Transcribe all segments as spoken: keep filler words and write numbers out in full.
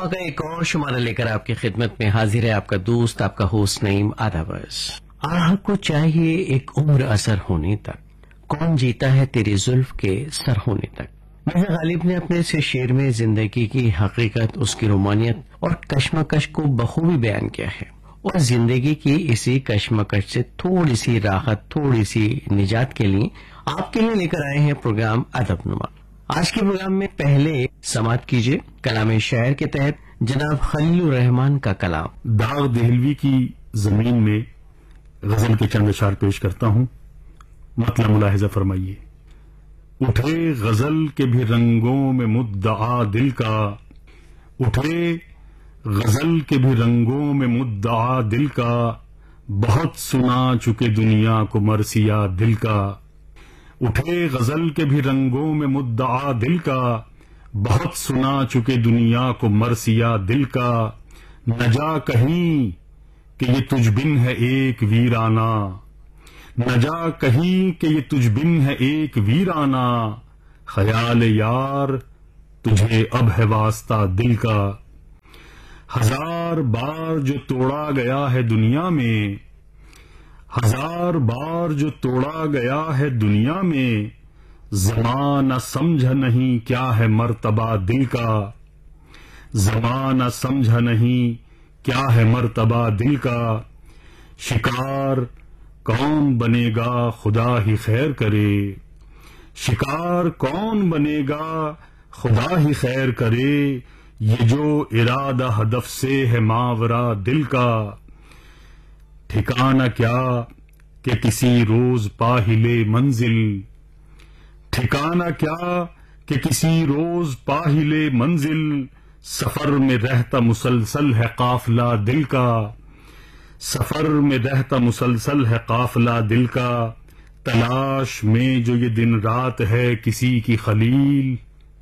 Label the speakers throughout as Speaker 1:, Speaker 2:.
Speaker 1: جمعہ کا ایک اور شمارہ لے کر آپ کی خدمت میں حاضر ہے آپ کا دوست، آپ کا ہوسٹ نعیم آدابس۔ آہ کو چاہیے ایک عمر اثر ہونے تک، کون جیتا ہے تیری زلف کے سر ہونے تک۔ مرزا غالب نے اپنے سے شعر میں زندگی کی حقیقت، اس کی رومانیت اور کشمکش کو بخوبی بیان کیا ہے، اور زندگی کی اسی کشمکش سے تھوڑی سی راحت، تھوڑی سی نجات کے لیے آپ کے لیے لے کر آئے ہیں پروگرام ادب نما۔ آج کے پروگرام میں پہلے سماعت کیجیے کلام شاعر کے تحت جناب خلیل الرحمان کا کلام۔
Speaker 2: داغ دہلوی کی زمین میں غزل کے چند اشعار پیش کرتا ہوں، مطلب ملاحظہ فرمائیے۔ اٹھے غزل کے بھی رنگوں میں مدعا دل کا، اٹھے غزل کے بھی رنگوں میں مدعا دل کا، بہت سنا چکے دنیا کو مرثیہ دل کا۔ اٹھے غزل کے بھی رنگوں میں مدعا دل کا، بہت سنا چکے دنیا کو مرثیہ دل کا۔ نہ جا کہیں کہ یہ تجھ بن ہے ایک ویرانہ، نہ جا کہیں کہ یہ تجھ بن ہے ایک ویرانہ، خیال یار تجھے اب ہے واسطہ دل کا۔ ہزار بار جو توڑا گیا ہے دنیا میں، ہزار بار جو توڑا گیا ہے دنیا میں، زمانہ سمجھا نہیں کیا ہے مرتبہ دل کا۔ زمانہ سمجھا نہیں کیا ہے مرتبہ دل کا۔ شکار کون بنے گا خدا ہی خیر کرے، شکار کون بنے گا خدا ہی خیر کرے، یہ جو ارادہ ہدف سے ہے ماورا دل کا۔ ٹھکانہ کیا کہ کسی روز پا ہی لے منزل، ٹھکانہ کیا کہ کسی روز پا ہی لے منزل، سفر میں رہتا مسلسل ہے قافلہ دل کا۔ سفر میں رہتا مسلسل ہے قافلہ دل کا، تلاش میں جو یہ دن رات ہے کسی کی خلیل،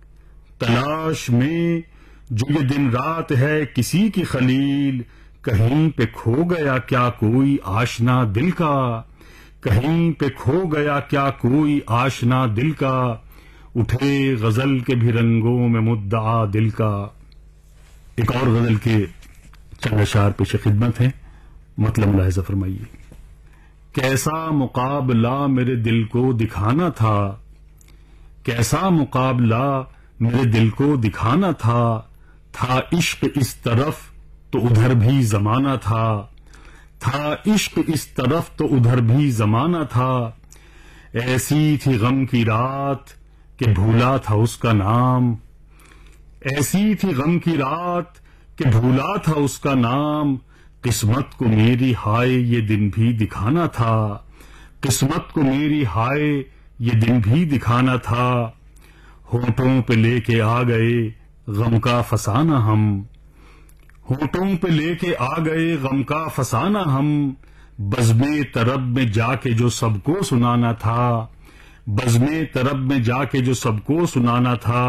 Speaker 2: تلاش میں جو یہ دن رات ہے کسی کی خلیل، کہیں پہ کھو گیا کیا کوئی آشنا دل کا، کہیں پہ کھو گیا کیا کوئی آشنا دل کا۔ اٹھے غزل کے بھی رنگوں میں مدعا دل کا۔ ایک اور غزل کے چند اشعار پیش خدمت ہیں، مطلب ملاحظہ فرمائیے۔ کیسا مقابلہ میرے دل کو دکھانا تھا، کیسا مقابلہ میرے دل کو دکھانا تھا، تھا عشق اس طرف تو ادھر بھی زمانہ تھا، تھا عشق اس طرف تو ادھر بھی زمانہ تھا۔ ایسی تھی غم کی رات کہ بھولا تھا اس کا نام، ایسی تھی غم کی رات کہ بھولا تھا اس کا نام، قسمت کو میری ہائے یہ دن بھی دکھانا تھا، قسمت کو میری ہائے یہ دن بھی دکھانا تھا۔ ہونٹوں پہ لے کے آ گئے غم کا فسانہ ہم، ہونٹوں پہ لے کے آ گئے غم کا فسانہ ہم، بزم طرب میں جا کے جو سب کو سنانا تھا، بزم طرب میں جا کے جو سب کو سنانا تھا۔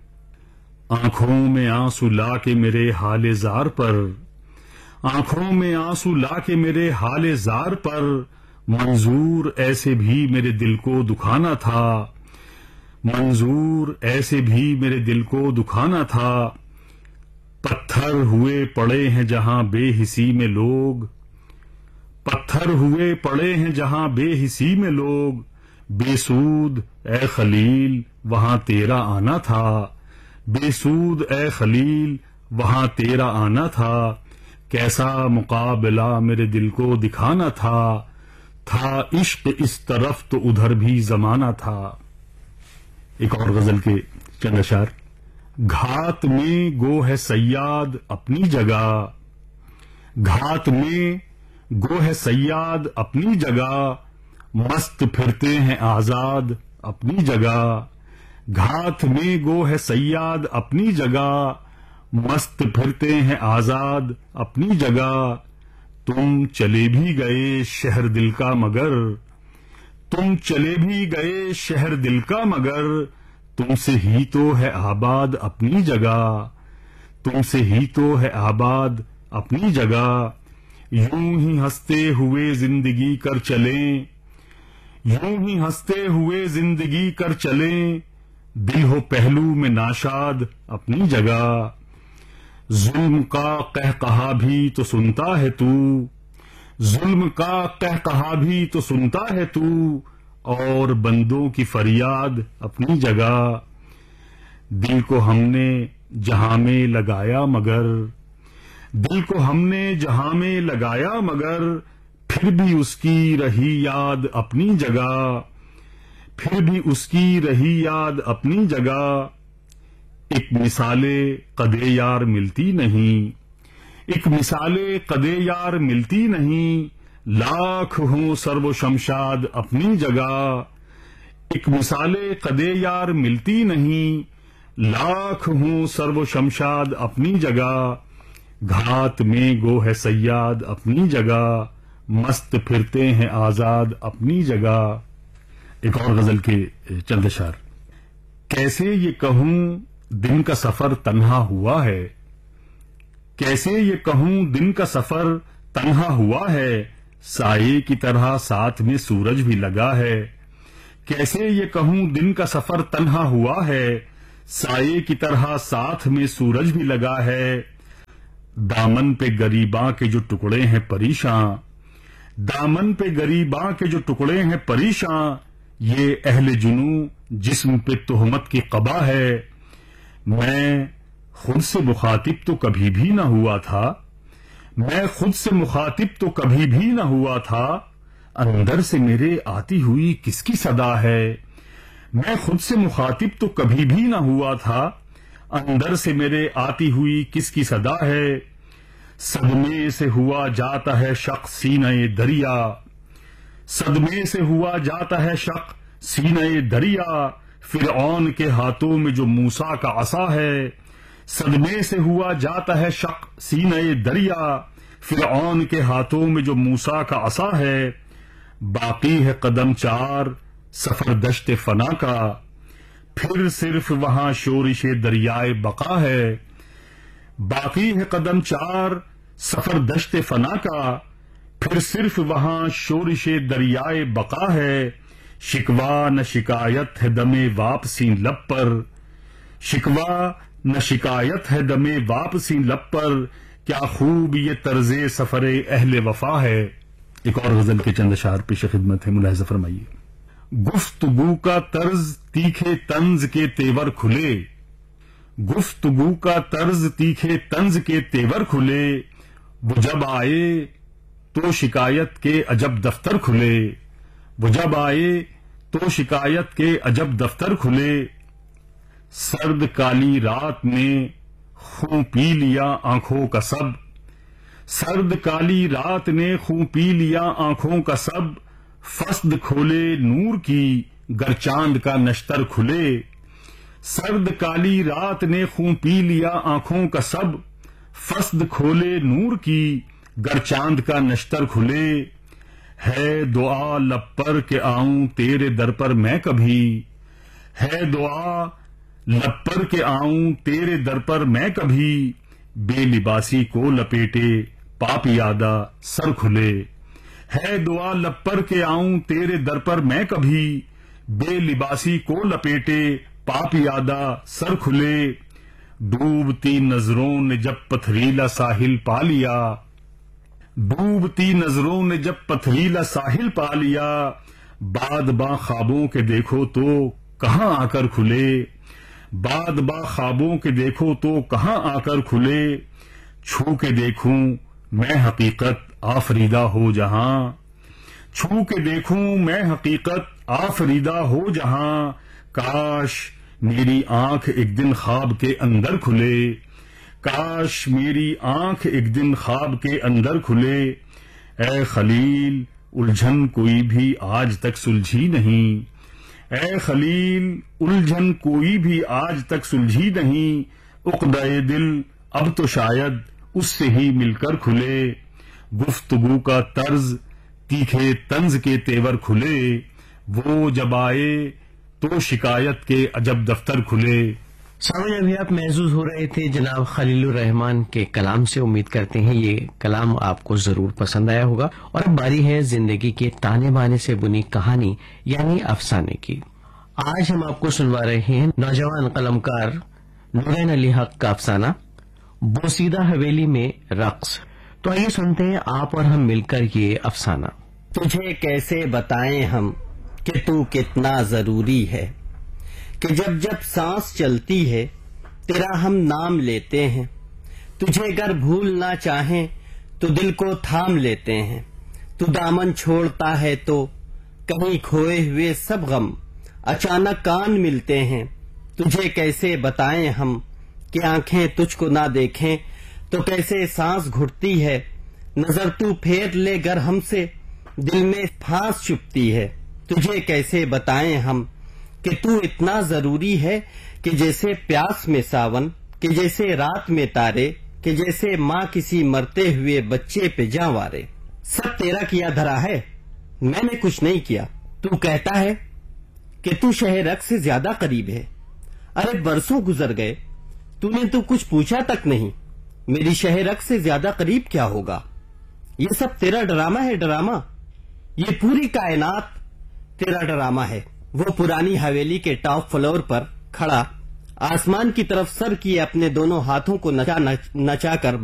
Speaker 2: آنکھوں میں آنسو لا کے میرے حال زار پر، آنکھوں میں آنسو لا کے میرے حال زار پر، منظور ایسے بھی میرے دل کو دکھانا تھا، منظور ایسے بھی میرے دل کو دکھانا تھا۔ پتھر ہوئے پڑے ہیں جہاں بے حسی میں لوگ، پتھر ہوئے پڑے ہیں جہاں بے حسی میں لوگ، بے سود اے خلیل وہاں تیرا آنا تھا، بے سود اے خلیل وہاں تیرا آنا تھا۔ کیسا مقابلہ میرے دل کو دکھانا تھا، تھا عشق اس طرف تو ادھر بھی زمانہ تھا۔ ایک اور غزل کے چند اشعار۔ گھات میں گو ہے صیاد اپنی جگہ، گھات میں گو ہے صیاد اپنی جگہ، مست پھرتے ہیں آزاد اپنی جگہ، گھات میں گو ہے صیاد اپنی جگہ، مست پھرتے ہیں آزاد اپنی جگہ۔ تم چلے بھی گئے شہر دل کا مگر، تم چلے بھی گئے شہر دل کا مگر، تم سے ہی تو ہے آباد اپنی جگہ، تم سے ہی تو ہے آباد اپنی جگہ۔ یوں ہی ہنستے ہوئے زندگی کر چلیں، یوں ہی ہنستے ہوئے زندگی کر چلیں، دل ہو پہلو میں ناشاد اپنی جگہ، ظلم کا قہقہا بھی تو سنتا ہے تو، ظلم کا قہقہا بھی تو سنتا ہے تو، اور بندوں کی فریاد اپنی جگہ۔ دل کو ہم نے جہاں میں لگایا مگر، دل کو ہم نے جہاں میں لگایا مگر، پھر بھی اس کی رہی یاد اپنی جگہ، پھر بھی اس کی رہی یاد اپنی جگہ۔ ایک مثال قدِ یار ملتی نہیں، ایک مثال قدِ یار ملتی نہیں، لاکھ ہوں سرو و شمشاد اپنی جگہ۔ ایک مثال قدِ یار ملتی نہیں، لاکھ ہوں سرو و شمشاد اپنی جگہ۔ گھات میں گو ہے صیاد اپنی جگہ، مست پھرتے ہیں آزاد اپنی جگہ۔ ایک اور غزل کے چند اشعار۔ کیسے یہ کہوں دن کا سفر تنہا ہوا ہے، کیسے یہ کہوں دن کا سفر تنہا ہوا ہے، سائے کی طرح ساتھ میں سورج بھی لگا ہے۔ کیسے یہ کہوں دن کا سفر تنہا ہوا ہے، سائے کی طرح ساتھ میں سورج بھی لگا ہے۔ دامن پہ گریباں کے جو ٹکڑے ہیں پریشاں، دامن پہ گریباں کے جو ٹکڑے ہیں پریشاں، یہ اہل جنوں جسم پہ تہمت کی قبا ہے۔ میں خود سے مخاطب تو کبھی بھی نہ ہوا تھا، میں خود سے مخاطب تو کبھی بھی نہ ہوا تھا، اندر سے میرے آتی ہوئی کس کی صدا ہے۔ میں خود سے مخاطب تو کبھی بھی نہ ہوا تھا، اندر سے میرے آتی ہوئی کس کی صدا ہے۔ صدمے سے ہوا جاتا ہے شق سینہ دریا، صدمے سے ہوا جاتا ہے شق سینہ دریا، فرعون کے ہاتھوں میں جو موسیٰ کا عصا ہے۔ صدمے سے ہوا جاتا ہے شق سینہ دریا، فرعون کے ہاتھوں میں جو موسیٰ کا عصا ہے۔ باقی ہے قدم چار سفر دشت فنا کا، پھر صرف وہاں شورش دریائے بقا ہے۔ باقی ہے قدم چار سفر دشت فنا کا، پھر صرف وہاں شورش دریائے بقا ہے۔ شکوا نہ شکایت ہے دمے واپسی لب پر، شکوا نہ شکایت ہے دمے واپسی لب پر، کیا خوب یہ طرز سفر اہل وفا ہے۔ ایک اور غزل کے چند اشعار پیش خدمت ہے، ملاحظہ فرمائیے۔ گفتگو کا طرز تیکھے طنز کے تیور کھلے، گفتگو کا طرز تیکھے طنز کے تیور کھلے، وہ جب آئے تو شکایت کے عجب دفتر کھلے، وہ جب آئے تو شکایت کے عجب دفتر کھلے۔ سرد کالی رات میں خون پی لیا آنکھوں کا سب، سرد کالی رات نے خون پی لیا آنکھوں کا سب، فسد کھولے نور کی گر چاند کا نشتر کھلے۔ سرد کالی رات نے خون پی لیا آنکھوں کا سب، فسد کھولے نور کی گر چاند کا نشتر کھلے۔ ہے دعا لب پر کہ آؤں تیرے در پر میں کبھی، ہے دعا لب پر کہ آؤں تیرے در پر میں کبھی، بے لباسی کو لپیٹے پاپ یادہ سر کھلے۔ ہے دعا لب پر کہ آؤں تیرے در پر میں کبھی، بے لباسی کو لپیٹے پاپ یادہ سر کھلے۔ ڈوبتی نظروں نے جب پتھریلا ساحل پا لیا، ڈوبتی نظروں نے جب پتھریلا ساحل پا لیا، باد باں خوابوں کے دیکھو تو کہاں آ کر کھلے، باد باں خوابوں کے دیکھو تو کہاں آ کر کھلے۔ چھو کے دیکھوں میں حقیقت آفریدہ ہو جہاں، چھو کے دیکھوں میں حقیقت آفریدہ ہو جہاں، کاش میری آنکھ ایک دن خواب کے اندر کھلے، کاش میری آنکھ ایک دن خواب کے اندر کھلے۔ اے خلیل الجھن کوئی بھی آج تک سلجھی نہیں، اے خلیل الجھن کوئی بھی آج تک سلجھی نہیں، عقدۂ دل اب تو شاید اس سے ہی مل کر کھلے۔ گفتگو کا طرز تیکھے طنز کے تیور کھلے، وہ جب آئے تو شکایت کے عجب دفتر کھلے۔
Speaker 1: سامنے ابھی آپ محظوظ ہو رہے تھے جناب خلیل الرحمان کے کلام سے، امید کرتے ہیں یہ کلام آپ کو ضرور پسند آیا ہوگا۔ اور اب باری ہے زندگی کے تانے بانے سے بنی کہانی یعنی افسانے کی۔ آج ہم آپ کو سنوا رہے ہیں نوجوان قلمکار نورین علی حق کا افسانہ बोसीदा हवेली में रक्स। तो आइए सुनते हैं आप और हम मिलकर ये अफसाना।
Speaker 3: तुझे कैसे बताएं हम कि तू कितना जरूरी है, कि जब जब सांस चलती है तेरा हम नाम लेते हैं। तुझे अगर भूलना चाहें तो दिल को थाम लेते हैं। तू दामन छोड़ता है तो कहीं खोए हुए सब गम अचानक कान मिलते हैं। तुझे कैसे बताएं हम कि आंखें तुझको ना देखें तो कैसे सांस घुटती है। नजर तू फेर ले गर हमसे दिल में फांस चुपती है। तुझे कैसे बताएं हम कि तू इतना जरूरी है, कि जैसे प्यास में सावन, कि जैसे रात में तारे, कि जैसे माँ किसी मरते हुए बच्चे पे जावारे। सब तेरा किया धरा है, मैंने कुछ नहीं किया। तू कहता है कि तू शहरक से ज्यादा करीब है। अरे बरसों गुजर गए, तूने तो कुछ पूछा तक नहीं, मेरी शहरक से ज्यादा करीब क्या होगा। ये सब तेरा ड्रामा है, ड्रामा। ये पूरी कायनात तेरा ड्रामा है। वो पुरानी हवेली के टॉप फ्लोर पर खड़ा आसमान की तरफ सर किए अपने दोनों हाथों को नचा नचा कर